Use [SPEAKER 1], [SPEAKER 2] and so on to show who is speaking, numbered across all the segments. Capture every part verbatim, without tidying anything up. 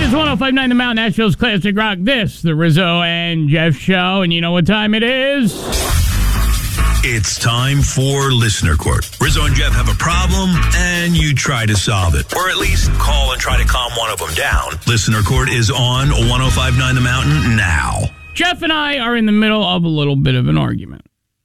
[SPEAKER 1] is one oh five point nine The Mountain, Nashville's Classic Rock. This, the Rizzo and Jeff Show, and you know what time it is?
[SPEAKER 2] It's time for Listener Court. Rizzo and Jeff have a problem, and you try to solve it. Or at least call and try to calm one of them down. Listener Court is on one oh five point nine The Mountain now.
[SPEAKER 1] Jeff and I are in the middle of a little bit of an argument.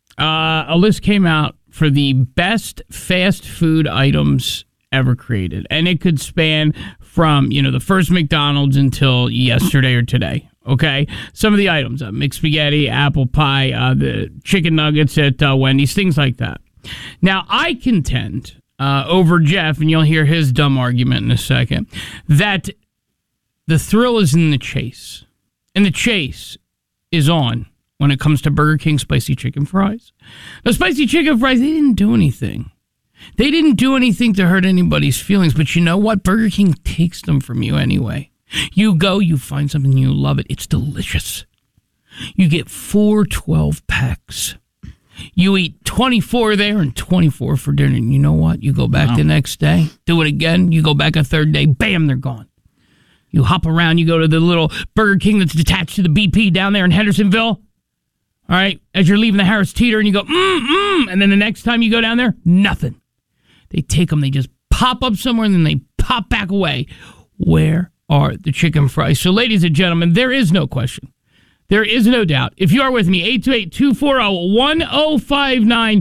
[SPEAKER 1] Uh, a list came out for the best fast food items ever created. And it could span from, you know, the first McDonald's until yesterday or today. Okay? Some of the items, uh, mixed spaghetti, apple pie, uh, the chicken nuggets at uh, Wendy's, things like that. Now, I contend uh, over Jeff, and you'll hear his dumb argument in a second, that the thrill is in the chase. And the chase is on when it comes to Burger King spicy chicken fries. The spicy chicken fries, they didn't do anything. They didn't do anything to hurt anybody's feelings, but you know what? Burger King takes them from you anyway. You go, you find something, you love it. It's delicious. You get four twelve packs. You eat twenty-four there and twenty-four for dinner. And you know what? You go back wow. the next day, do it again. You go back a third day, bam, they're gone. You hop around, you go to the little Burger King that's detached to the B P down there in Hendersonville. All right, as you're leaving the Harris Teeter, and you go, mm, mm, and then the next time you go down there, nothing. They take them, they just pop up somewhere, and then they pop back away. Where are the chicken fries? So, ladies and gentlemen, there is no question. There is no doubt. If you are with me, eight two eight, two four zero, one zero five nine.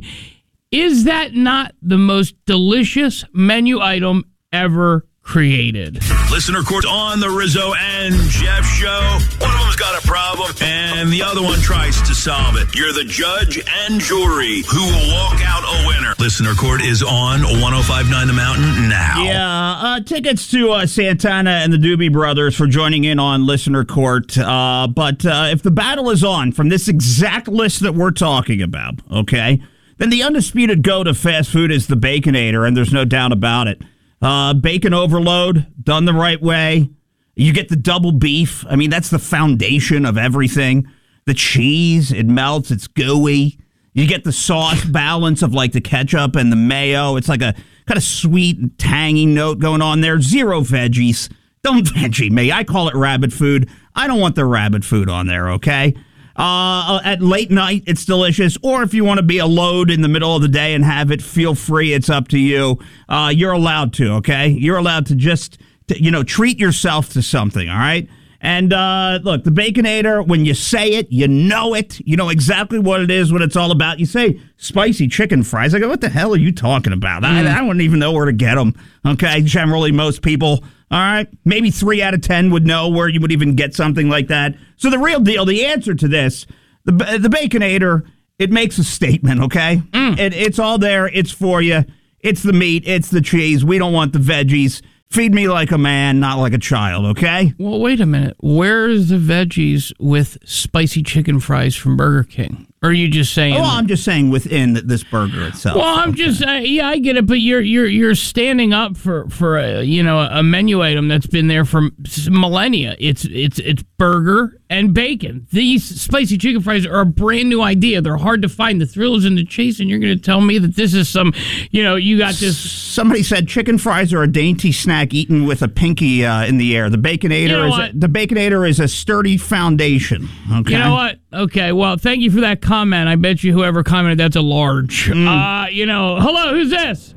[SPEAKER 1] Is that not the most delicious menu item ever created?
[SPEAKER 2] Listener Court on the Rizzo and Jeff Show. One of them's got a problem, and the other one tries to solve it. You're the judge and jury who will walk out a winner. Listener Court is on one oh five point nine The Mountain now.
[SPEAKER 3] Yeah, uh, tickets to uh, Santana and the Doobie Brothers for joining in on Listener Court. Uh, but uh, if the battle is on from this exact list that we're talking about, okay, then the undisputed goat of fast food is the Baconator, and there's no doubt about it. Uh, bacon overload, done the right way. You get the double beef. I mean, that's the foundation of everything. The cheese, it melts, it's gooey. You get the sauce balance of like the ketchup and the mayo. It's like a kind of sweet and tangy note going on there. Zero veggies. Don't veggie me. I call it rabbit food. I don't want the rabbit food on there, okay? Uh, at late night, it's delicious. Or if you want to be a load in the middle of the day and have it, feel free. It's up to you. Uh, you're allowed to, okay? You're allowed to just, to, you know, treat yourself to something, all right? And uh, look, the Baconator, when you say it, you know it. You know exactly what it is, what it's all about. You say spicy chicken fries. I go, what the hell are you talking about? Mm. I, I wouldn't even know where to get them, okay? Generally, most people... All right, maybe three out of ten would know where you would even get something like that. So the real deal, the answer to this, the the Baconator, it makes a statement, okay? Mm. It, it's all there. It's for you. It's the meat. It's the cheese. We don't want the veggies. Feed me like a man, not like a child, okay?
[SPEAKER 1] Well, wait a minute. Where's the veggies with spicy chicken fries from Burger King? Or are you just saying?
[SPEAKER 3] Oh, I'm just saying within this burger itself.
[SPEAKER 1] Well, I'm okay. just uh, yeah, I get it, but you're you're you're standing up for for a, you know a menu item that's been there for millennia. It's it's it's burger and bacon. These spicy chicken fries are a brand new idea. They're hard to find. The thrill is in the chase, and you're going to tell me that this is some, you know, you got this.
[SPEAKER 3] Somebody said chicken fries are a dainty snack eaten with a pinky uh, in the air. The Baconator you know is a, the Baconator is a sturdy foundation. Okay.
[SPEAKER 1] You know what? Okay. Well, thank you for that comment. I bet you whoever commented that's a large. Mm. Uh, you know, hello, who's this?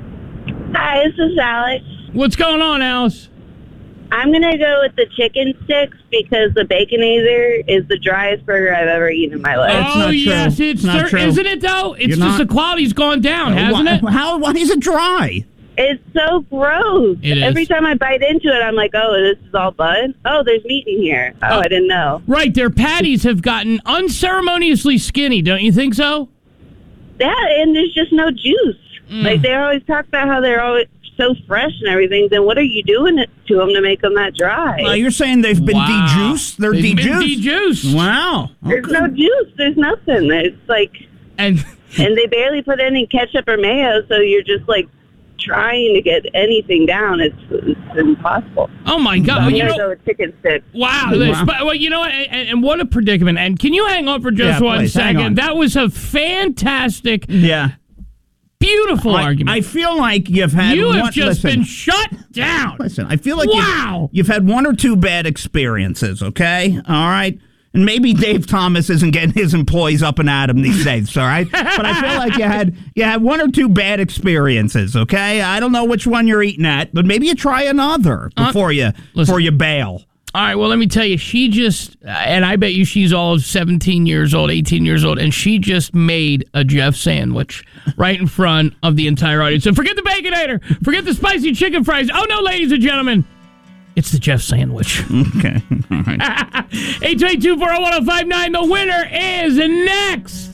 [SPEAKER 4] Hi, this is Alex.
[SPEAKER 1] What's going on, Alice?
[SPEAKER 4] I'm going to go with the chicken sticks because the Baconator is the driest burger I've ever eaten in my life.
[SPEAKER 1] Oh,
[SPEAKER 3] not
[SPEAKER 1] yes,
[SPEAKER 3] true.
[SPEAKER 1] it's,
[SPEAKER 3] it's not
[SPEAKER 1] true. Isn't it, though? It's
[SPEAKER 3] You're
[SPEAKER 1] just
[SPEAKER 3] not...
[SPEAKER 1] the quality's gone down, hasn't
[SPEAKER 3] why,
[SPEAKER 1] it?
[SPEAKER 3] How, why is it dry?
[SPEAKER 4] It's so gross.
[SPEAKER 1] It is.
[SPEAKER 4] Every time I bite into it, I'm like, oh, this is all bun? Oh, there's meat in here. Oh, I didn't know.
[SPEAKER 1] Right, their patties have gotten unceremoniously skinny, don't you think so?
[SPEAKER 4] Yeah, and there's just no juice. Mm. Like, they always talk about how they're always so fresh and everything. Then what are you doing to them to make them that dry?
[SPEAKER 3] Uh, you're saying they've been
[SPEAKER 1] wow.
[SPEAKER 3] de-juiced? They're
[SPEAKER 1] they've
[SPEAKER 3] de-juiced?
[SPEAKER 1] Been de-juiced.
[SPEAKER 3] Wow. Okay.
[SPEAKER 4] There's no juice. There's nothing. It's like...
[SPEAKER 1] And
[SPEAKER 4] and they barely put any ketchup or mayo, so you're just, like, trying to get anything down. It's, it's impossible.
[SPEAKER 1] Oh, my God.
[SPEAKER 4] I'm
[SPEAKER 1] well,
[SPEAKER 4] going to
[SPEAKER 1] know,
[SPEAKER 4] go with chicken sticks.
[SPEAKER 1] Wow. wow. Well, you know what? And, and what a predicament. And can you hang on for just
[SPEAKER 3] yeah,
[SPEAKER 1] one
[SPEAKER 3] please,
[SPEAKER 1] second? That was a fantastic...
[SPEAKER 3] Yeah.
[SPEAKER 1] Beautiful
[SPEAKER 3] I,
[SPEAKER 1] argument.
[SPEAKER 3] I feel like you've had
[SPEAKER 1] you have
[SPEAKER 3] one,
[SPEAKER 1] just
[SPEAKER 3] listen,
[SPEAKER 1] been shut down.
[SPEAKER 3] Listen, I feel like
[SPEAKER 1] wow.
[SPEAKER 3] you've, you've had one or two bad experiences, okay? All right? And maybe Dave Thomas isn't getting his employees up and at him these days, all right? But I feel like you had you had one or two bad experiences, okay? I don't know which one you're eating at, but maybe you try another before you
[SPEAKER 1] listen.
[SPEAKER 3] before you bail.
[SPEAKER 1] All right, well, let me tell you, she just, and I bet you she's all of seventeen years old, eighteen years old, and she just made a Jeff sandwich right in front of the entire audience. So forget the Baconator, forget the spicy chicken fries. Oh, no, ladies and gentlemen, it's the Jeff sandwich.
[SPEAKER 3] Okay, all right.
[SPEAKER 1] eight two eight two, four oh one oh five nine, the winner is next.